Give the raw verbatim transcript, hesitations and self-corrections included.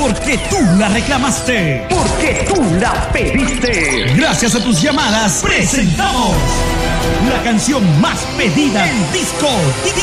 Porque tú la reclamaste. Porque tú la pediste. Gracias a tus llamadas, presentamos la canción más pedida en Disco